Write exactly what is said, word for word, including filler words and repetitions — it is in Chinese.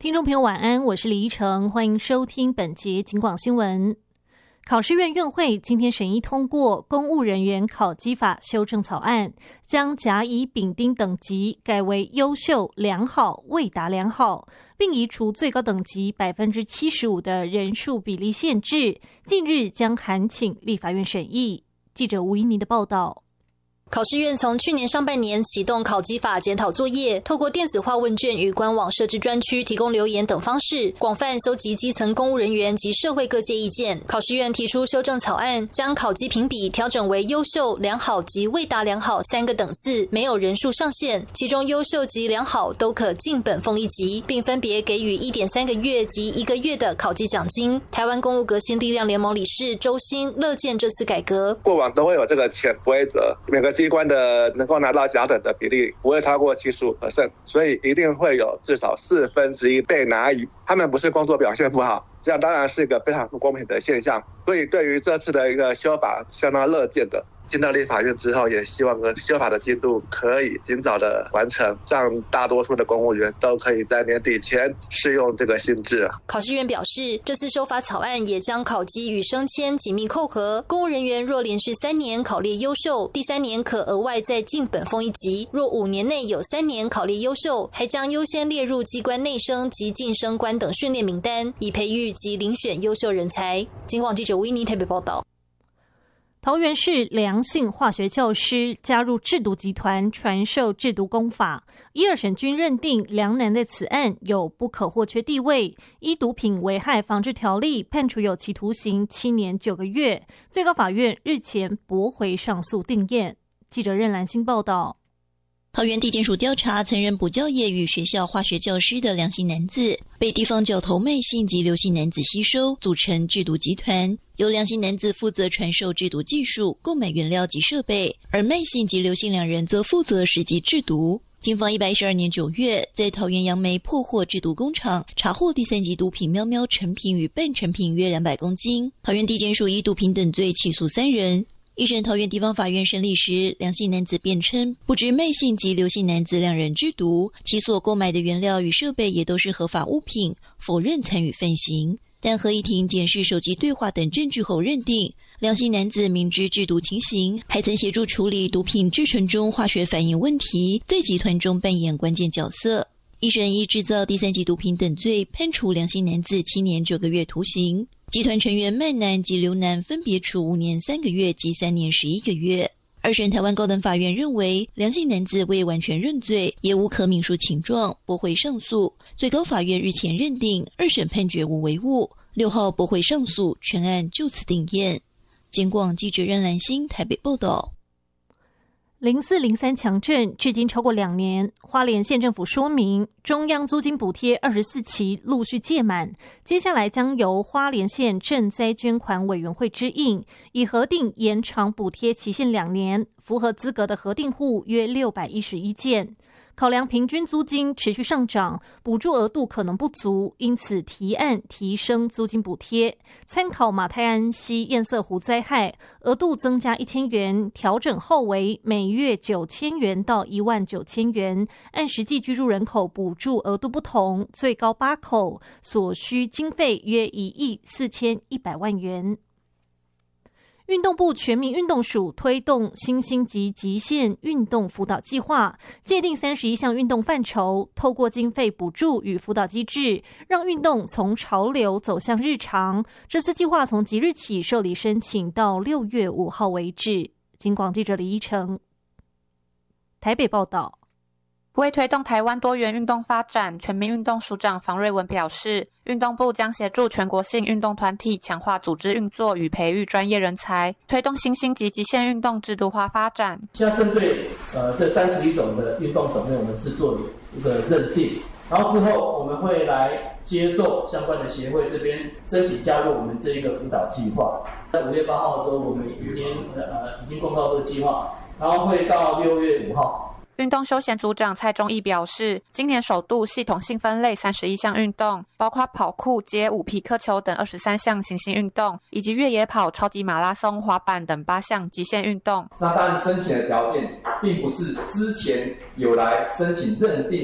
听众朋友晚安，我是李依晨，欢迎收听本节警广新闻。考试院院会今天审议通过公务人员考绩法修正草案，将甲乙丙丁等级改为优秀、良好、未达良好，并移除最高等级 百分之七十五 的人数比例限制，近日将函请立法院审议。记者吴怡妮的报道。 考试院从去年上半年启动考绩法检讨作业，透过电子化问卷与官网设置专区提供留言等方式，广泛搜集基层公务人员及社会各界意见。考试院提出修正草案，将考绩评比调整为优秀、良好及未达良好三个等次，没有人数上限，其中优秀及良好都可进本俸一级，并分别给予 一点三个月及一个月的考绩奖金。台湾公务革新力量联盟理事周兴乐见这次改革， 过往都会有这个潜规则，每个机关的能够拿到甲等的比例不会超过 百分之七十五， 所以一定会有至少四分之一被拿乙，他们不是工作表现不好，这样当然是一个非常不公平的现象，所以对于这次的一个修法相当乐见的。进到立法院之后，也希望修法的进度可以尽早的完成，让大多数的公务员都可以在年底前适用这个新制。 考试院表示，这次修法草案也将考绩与升迁紧密扣合，公务人员若连续三年考列优秀，第三年可额外再进本俸一级；若五年内有三年考列优秀，还将优先列入机关内升及晋升官等训练名单，以培育及遴选优秀人才。警广记者吴怡妮台北报道。 桃园市梁姓化学教师加入制毒集团传授制毒工法，一二审均认定梁男的此案有不可或缺地位，依毒品危害防治条例判处有期徒刑七年九个月。最高法院日前驳回上诉定验。记者任兰心报道。 桃园地检署调查，曾任补教业与学校化学教师的梁姓男子，被地方角头麦姓及刘姓男子吸收，组成制毒集团。由梁姓男子负责传授制毒技术，购买原料及设备，而麦姓及刘姓两人则负责实际制毒。警方一百一十二年九月，在桃园杨梅破获制毒工厂，查获第三级毒品喵喵成品与半成品约两百公斤。桃园地检署依毒品等罪起诉三人。一审桃园地方法院审理时，梁姓男子辩称不知麦姓及刘姓男子两人制毒，其所购买的原料与设备也都是合法物品，否认参与犯行。但合议庭检视手机对话等证据后认定，梁姓男子明知制毒情形，还曾协助处理毒品制成中化学反应问题，在集团中扮演关键角色。一审依制造第三级毒品等罪判处梁姓男子七年九个月徒刑，集团成员麦男及刘男分别处五年三个月及三年十一个月。二审台湾高等法院认为，梁姓男子未完全认罪，也无可敏述情状，驳回上诉。最高法院日前认定二审判决无违误，六号驳回上诉，全案就此定验。警广记者任兰心台北报道。 零四零三强震至今超过两年，花莲县政府说明，中央租金补贴二十四期陆续届满，接下来将由花莲县赈灾捐款委员会支应，以核定延长补贴期限两年，符合资格的核定户约六百一十一件。考量平均租金持续上涨，补助额度可能不足，因此提案提升租金补贴。参考马太安溪堰塞湖灾害，额度增加一千元，调整后为每月九千元到一万九千元，按实际居住人口补助额度不同，最高八口，所需经费约一亿四千一百万元。运动部全民运动署推动新兴及极限运动辅导计划，界定三十一项运动范畴，透过经费补助与辅导机制，让运动从潮流走向日常。这次计划从即日起受理申请到六月五号为止。警广记者李依成台北报道。 为推动台湾多元运动发展，全民运动署长房瑞文表示，运动部将协助全国性运动团体强化组织运作与培育专业人才，推动新兴及极限运动制度化发展。 现在针对呃这三十一种的运动种类，我们制作一个认定，然后之后我们会来接受相关的协会这边申请加入我们这一个辅导计划。在五月八号的时候，我们已经呃已经公告这个计划，然后会到六月五号。 运动休闲组长蔡忠义表示，今年首度系统性分类三十一项运动，包括跑酷、街舞、皮克球等二十三项新兴运动，以及越野跑、超级马拉松、滑板等八项极限运动。 那当然申请的条件并不是之前有来申请认定